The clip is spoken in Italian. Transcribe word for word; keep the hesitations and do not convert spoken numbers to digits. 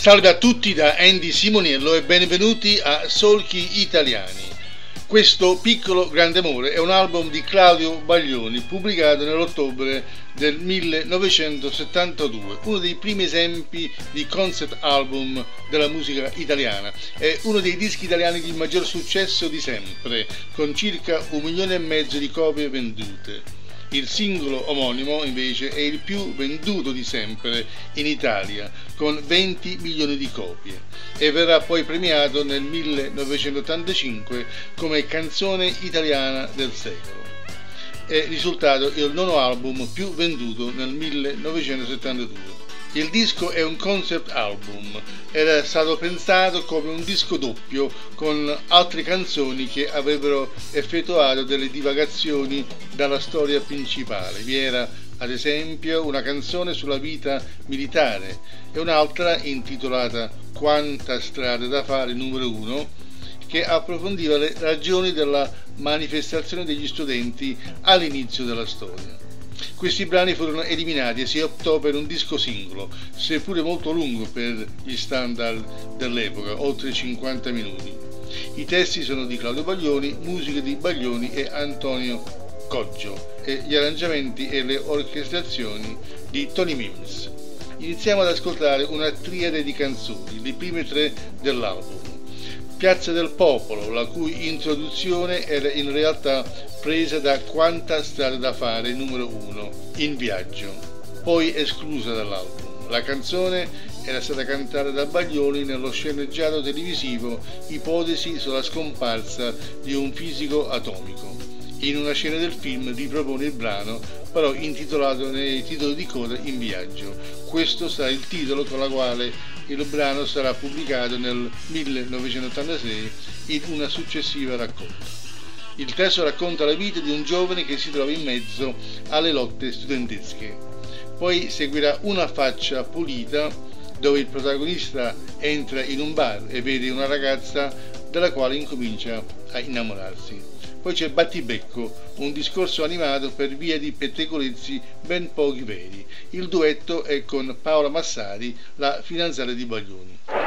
Salve a tutti da Andy Simoniello e benvenuti a Solchi Italiani. Questo piccolo grande amore è un album di Claudio Baglioni pubblicato nell'ottobre del millenovecentosettantadue, uno dei primi esempi di concept album della musica italiana. È uno dei dischi italiani di maggior successo di sempre, con circa un milione e mezzo di copie vendute. Il singolo omonimo invece è il più venduto di sempre in Italia, con venti milioni di copie, e verrà poi premiato nel millenovecentottantacinque come canzone italiana del secolo. È risultato il nono album più venduto nel millenovecentosettantadue. Il disco è un concept album, era stato pensato come un disco doppio con altre canzoni che avrebbero effettuato delle divagazioni dalla storia principale. Vi era ad esempio una canzone sulla vita militare e un'altra intitolata Quanta strada da fare numero uno, che approfondiva le ragioni della manifestazione degli studenti all'inizio della storia. Questi brani furono eliminati e si optò per un disco singolo, seppure molto lungo per gli standard dell'epoca, oltre cinquanta minuti. I testi sono di Claudio Baglioni, musiche di Baglioni e Antonio Coggio, e gli arrangiamenti e le orchestrazioni di Tony Mims. Iniziamo ad ascoltare una triade di canzoni, le prime tre dell'album. Piazza del Popolo, la cui introduzione era in realtà presa da Quanta strada da fare numero uno, In viaggio, poi esclusa dall'album. La canzone era stata cantata da Baglioni nello sceneggiato televisivo Ipotesi sulla scomparsa di un fisico atomico. In una scena del film ripropone il brano, però intitolato nei titoli di coda In viaggio. Questo sarà il titolo con la quale il brano sarà pubblicato nel millenovecentottantasei in una successiva raccolta. Il testo racconta la vita di un giovane che si trova in mezzo alle lotte studentesche. Poi seguirà Una faccia pulita, dove il protagonista entra in un bar e vede una ragazza della quale incomincia a innamorarsi. Poi c'è Battibecco, un discorso animato per via di pettegolezzi ben pochi veri. Il duetto è con Paola Massari, la fidanzata di Baglioni.